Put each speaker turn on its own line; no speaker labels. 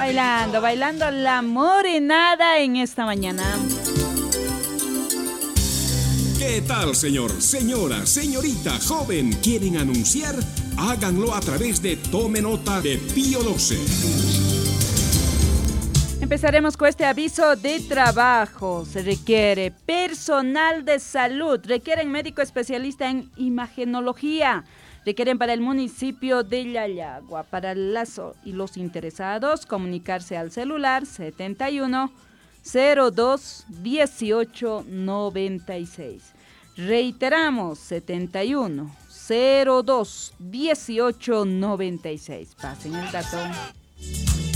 bailando la morenada en esta mañana.
¿Qué tal, señor, señora, señorita, joven? ¿Quieren anunciar? Háganlo a través de Tome Nota de Pío 12.
Empezaremos con este aviso de trabajo. Se requiere personal de salud, requieren médico especialista en imagenología, requieren para el municipio de Yayagua. Para los interesados, comunicarse al celular 71 02 18 96. Reiteramos, 71 02 18 96. Pasen el dato.